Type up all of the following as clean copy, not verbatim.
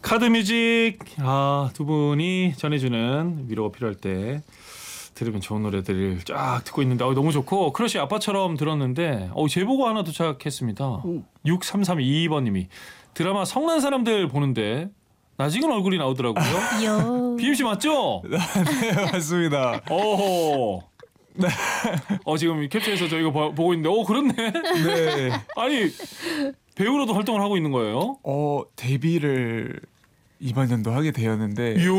카드뮤직 두 분이 전해주는 위로가 필요할 때 들으면 좋은 노래들을 쫙 듣고 있는데 너무 좋고 크러쉬 아빠처럼 들었는데 제보가 하나 도착했습니다. 6332번님이 드라마 성난 사람들 보는데 나직은 얼굴이 나오더라고요. BMC 맞죠? 네, 맞습니다. 어허. 네. 지금 캡처해서 저희가 보고 있는데 그렇네. 네. 아니 배우로도 활동을 하고 있는 거예요? 데뷔를 이번 연도 하게 되었는데 지난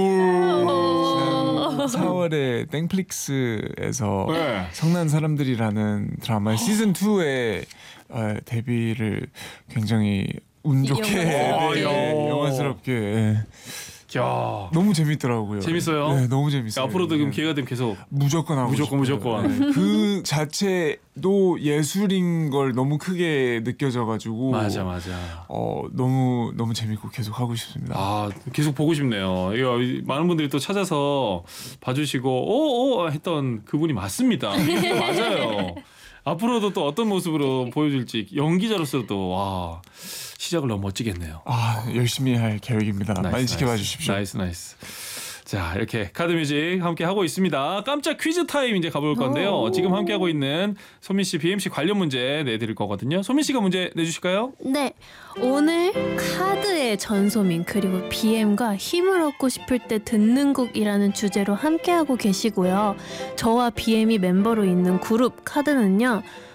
4월에 땡플릭스에서 네. 성난 사람들이라는 드라마 시즌 2에 데뷔를 굉장히 운 좋게 영화스럽게 너무 재밌더라고요. 재밌어요? 네, 너무 재밌어요. 앞으로도 그럼 기회가 되면 계속 무조건 하고 무조건. 네. 그 자체도 예술인 걸 너무 크게 느껴져가지고 맞아. 너무 재밌고 계속 하고 싶습니다. 계속 보고 싶네요. 이거 많은 분들이 또 찾아서 봐주시고 했던 그분이 맞습니다. 맞아요. 앞으로도 또 어떤 모습으로 보여줄지 연기자로서도 시작을 너무 멋지겠네요. 열심히 할 계획입니다. 많이 지켜봐 주십시오. 나이스. 자, 이렇게 카드뮤직 함께 하고 있습니다. 깜짝 퀴즈 타임 이제 가볼 건데요. 지금 함께 하고 있는 소민 씨, BMC 관련 문제 내드릴 거거든요. 소민 씨가 문제 내주실까요? 네, 오늘 카드의 전소민 그리고 BM과 힘을 얻고 싶을 때 듣는 곡이라는 주제로 함께 하고 계시고요. 저와 BM이 멤버로 있는 그룹 카드는요.